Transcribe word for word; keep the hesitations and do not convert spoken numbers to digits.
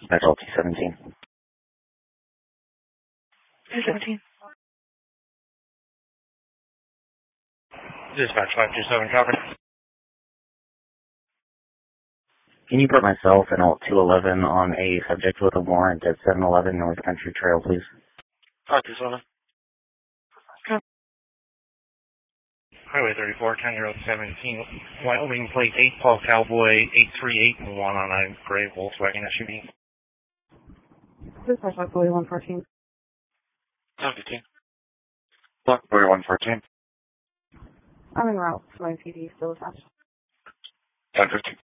Metro T seventeen. T seventeen. Dispatch five two seven, copy. Can you put myself and Alt two eleven on a subject with a warrant at seven eleven North Country Trail, please? five two seven. Highway thirty-four, ten year old seventeen, Wyoming plate eight, Paul Cowboy eight three eight, and one on a gray Volkswagen S U V. Dispatch Blockboy one fourteen. seventeen. Blockboy one fourteen. I'm en route to my P D, still attached. ten fifteen.